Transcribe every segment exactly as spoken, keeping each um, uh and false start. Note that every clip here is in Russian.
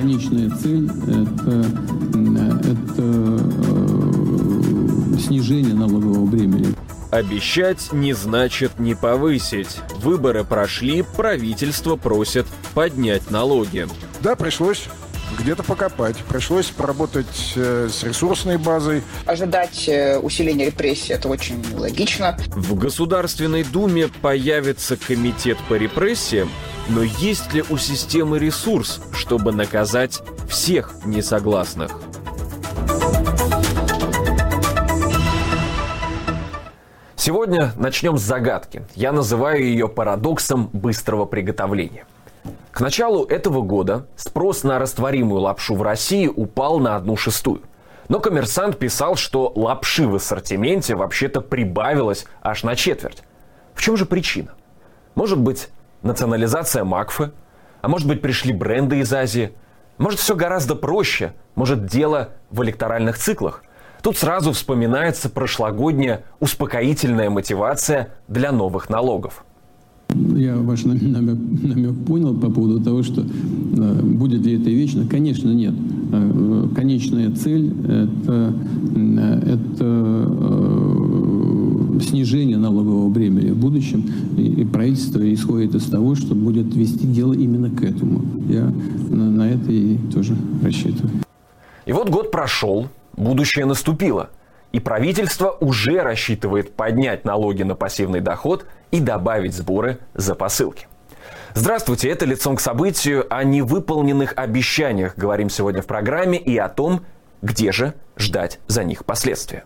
конечная цель – это, это снижение налогового бремени. Обещать не значит не повысить. Выборы прошли, правительство просит поднять налоги. Да, пришлось где-то покопать, пришлось поработать э, с ресурсной базой. Ожидать э, усиления репрессий – это очень логично. В Государственной Думе появится комитет по репрессиям, но есть ли у системы ресурс, чтобы наказать всех несогласных? Сегодня начнем с загадки. Я называю ее парадоксом быстрого приготовления. К началу этого года спрос на растворимую лапшу в России упал на одну шестую. Но «Коммерсант» писал, что лапши в ассортименте вообще-то прибавилось аж на четверть. В чем же причина? Может быть, национализация Макфы? А может быть, пришли бренды из Азии? Может, все гораздо проще? Может, дело в электоральных циклах? Тут сразу вспоминается прошлогодняя успокоительная мотивация для новых налогов. Я ваш намек, намек понял по поводу того, что э, будет ли это вечно. Конечно, нет. Э, конечная цель – это, это э, снижение налогового бремени в будущем. И, и правительство исходит из того, что будет вести дело именно к этому. Я на, на это и тоже рассчитываю. И вот год прошел, будущее наступило. И правительство уже рассчитывает поднять налоги на пассивный доход и добавить сборы за посылки. Здравствуйте, это «Лицом к событию». О невыполненных обещаниях говорим сегодня в программе и о том, где же ждать за них последствия.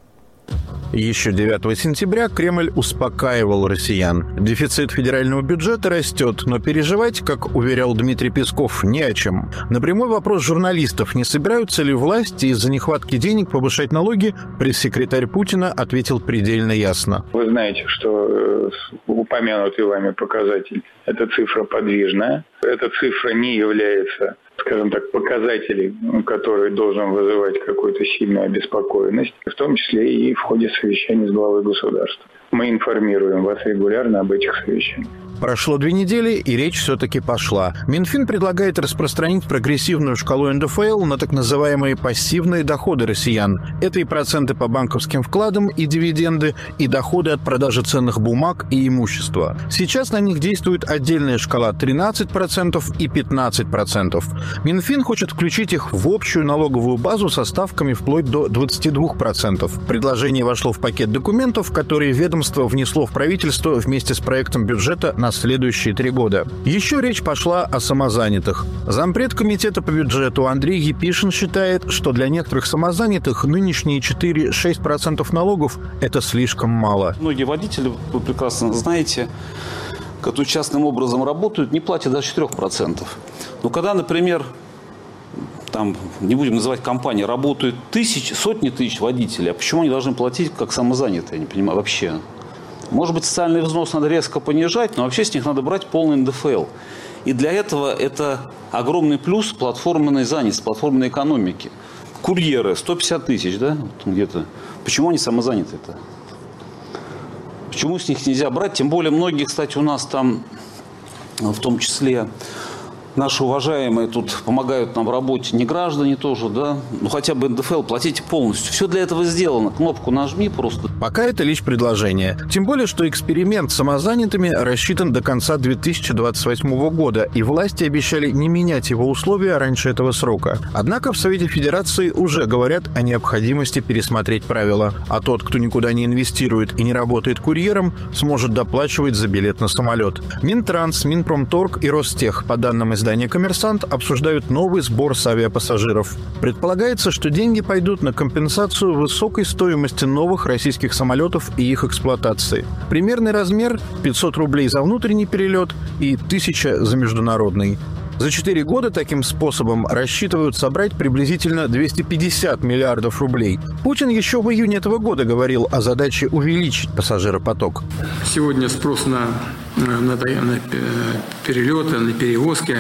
Еще девятого сентября Кремль успокаивал россиян. Дефицит федерального бюджета растет, но переживать, как уверял Дмитрий Песков, не о чем. На прямой вопрос журналистов, не собираются ли власти из-за нехватки денег повышать налоги, пресс-секретарь Путина ответил предельно ясно. Вы знаете, что упомянутый вами показатель – это цифра подвижная. Эта цифра не является, скажем так, показателем, который должен вызывать какую-то сильную обеспокоенность, в том числе и в ходе совещаний с главой государства. Мы информируем вас регулярно об этих совещаниях. Прошло две недели, и речь все-таки пошла. Минфин предлагает распространить прогрессивную шкалу эн дэ эф эл на так называемые пассивные доходы россиян. Это и проценты по банковским вкладам, и дивиденды, и доходы от продажи ценных бумаг и имущества. Сейчас на них действует отдельная шкала тринадцать процентов и пятнадцать процентов. Минфин хочет включить их в общую налоговую базу со ставками вплоть до двадцати двух процентов. Предложение вошло в пакет документов, которые ведомство внесло в правительство вместе с проектом бюджета на на следующие три года. Еще речь пошла о самозанятых. Зампред комитета по бюджету Андрей Епишин считает, что для некоторых самозанятых нынешние четыре-шесть процентов налогов – это слишком мало. Многие водители, вы прекрасно знаете, которые частным образом работают, не платят даже четыре процента. Но когда, например, там, не будем называть компании, работают тысячи, сотни тысяч водителей, а почему они должны платить как самозанятые, я не понимаю вообще. Может быть, социальный взнос надо резко понижать, но вообще с них надо брать полный эн дэ эф эл. И для этого это огромный плюс платформенной занятости, платформенной экономики. Курьеры сто пятьдесят тысяч, да, вот где-то. Почему они самозаняты-то? Почему с них нельзя брать? Тем более многие, кстати, у нас там, в том числе, наши уважаемые тут помогают нам в работе, не граждане тоже, да, ну хотя бы эн дэ эф эл платите полностью. Все для этого сделано. Кнопку нажми просто. Пока это лишь предложение. Тем более, что эксперимент с самозанятыми рассчитан до конца две тысячи двадцать восьмого года, и власти обещали не менять его условия раньше этого срока. Однако в Совете Федерации уже говорят о необходимости пересмотреть правила. А тот, кто никуда не инвестирует и не работает курьером, сможет доплачивать за билет на самолет. Минтранс, Минпромторг и Ростех, по данным издания «Коммерсант», обсуждают новый сбор с авиапассажиров. Предполагается, что деньги пойдут на компенсацию высокой стоимости новых российских самолетов и их эксплуатации. Примерный размер – пятьсот рублей за внутренний перелет и тысяча за международный. За четыре года таким способом рассчитывают собрать приблизительно двести пятьдесят миллиардов рублей. Путин еще в июне этого года говорил о задаче увеличить пассажиропоток. Сегодня спрос на, на, на перелеты, на перевозки